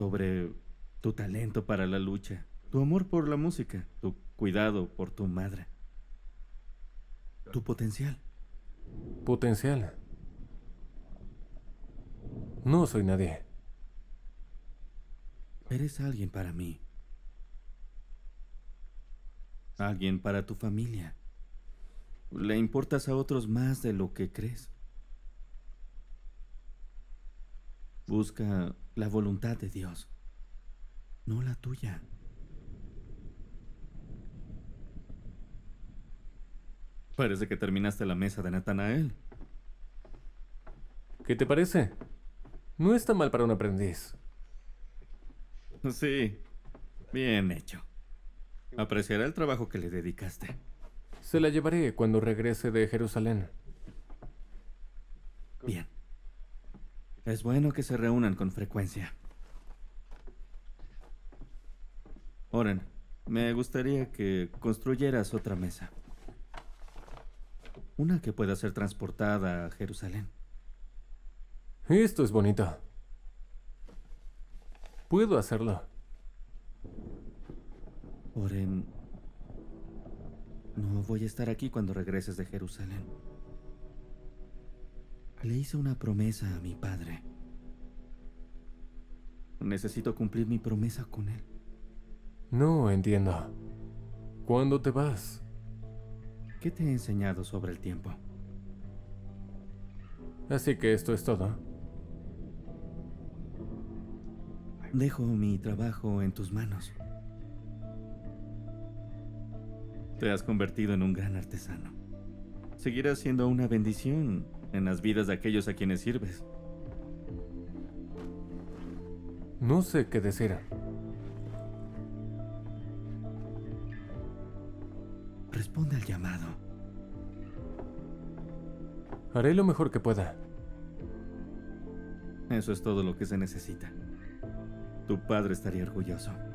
sobre tu talento para la lucha, tu amor por la música, tu cuidado por tu madre, tu potencial. Potencial. No soy nadie. Eres alguien para mí, alguien para tu familia. Le importas a otros más de lo que crees. Busca la voluntad de Dios, no la tuya. Parece que terminaste la mesa de Natanael. ¿Qué te parece? No está mal para un aprendiz. Sí, bien hecho. Apreciará el trabajo que le dedicaste. Se la llevaré cuando regrese de Jerusalén. Bien. Es bueno que se reúnan con frecuencia. Oren, me gustaría que construyeras otra mesa. Una que pueda ser transportada a Jerusalén. Esto es bonito. Puedo hacerlo. Oren, no voy a estar aquí cuando regreses de Jerusalén. Le hice una promesa a mi padre. Necesito cumplir mi promesa con él. No entiendo. ¿Cuándo te vas? ¿Qué te he enseñado sobre el tiempo? Así que esto es todo. Dejo mi trabajo en tus manos. Te has convertido en un gran artesano. Seguirás siendo una bendición en las vidas de aquellos a quienes sirves. No sé qué decir. Responde al llamado. Haré lo mejor que pueda. Eso es todo lo que se necesita. Tu padre estaría orgulloso.